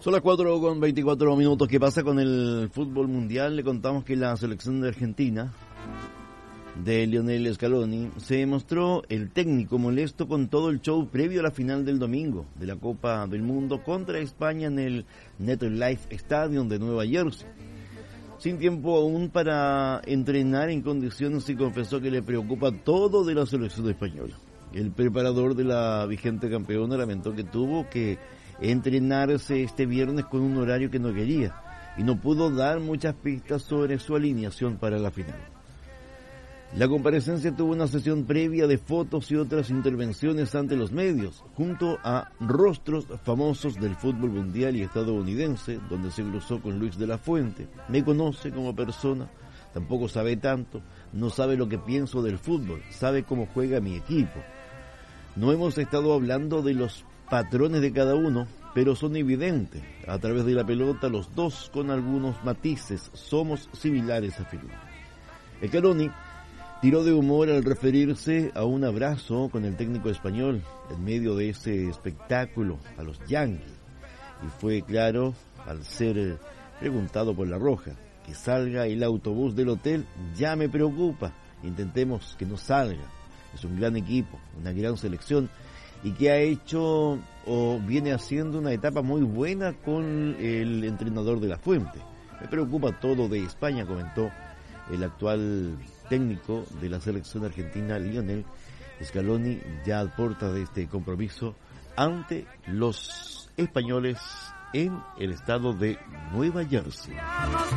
Son las 4:24. ¿Qué pasa con el fútbol mundial? Le contamos que la selección de Argentina, de Lionel Scaloni, se mostró el técnico molesto con todo el show previo a la final del domingo de la Copa del Mundo contra España en el MetLife Stadium de Nueva Jersey. Sin tiempo aún para entrenar en condiciones, y confesó que le preocupa todo de la selección española. El preparador de la vigente campeona lamentó que tuvo que entrenarse este viernes con un horario que no quería y no pudo dar muchas pistas sobre su alineación para la final. La comparecencia tuvo una sesión previa de fotos y otras intervenciones ante los medios, junto a rostros famosos del fútbol mundial y estadounidense, donde se cruzó con Luis de la Fuente. Me conoce como persona, tampoco sabe tanto, no sabe lo que pienso del fútbol, sabe cómo juega mi equipo. No hemos estado hablando de los patrones de cada uno, pero son evidentes. A través de la pelota, los dos, con algunos matices, somos similares, afirmó. Scaloni tiró de humor al referirse a un abrazo con el técnico español en medio de ese espectáculo a los Yankees, y fue claro al ser preguntado por La Roja: que salga el autobús del hotel ya me preocupa, intentemos que no salga. Es un gran equipo, una gran selección, y que ha hecho o viene haciendo una etapa muy buena con el entrenador de la Fuente. Me preocupa todo de España, comentó el actual técnico de la selección argentina, Lionel Scaloni, ya a puerta de este compromiso ante los españoles en el estado de Nueva Jersey.